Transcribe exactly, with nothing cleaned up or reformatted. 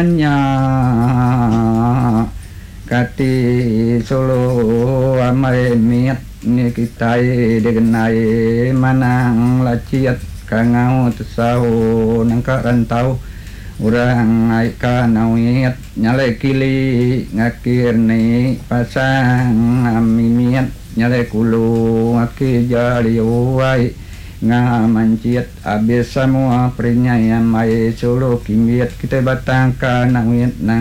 manya kati solo amai miat ni kitai degenai manang laciat kangau tesau nangka rantau urang ai kanauiat nyale kili ngakir ni pasang amimiat nyale kulu ngaki jali uai ngamanciat abis semua perinyaya mai solo kimiat kita batang kanauiat nang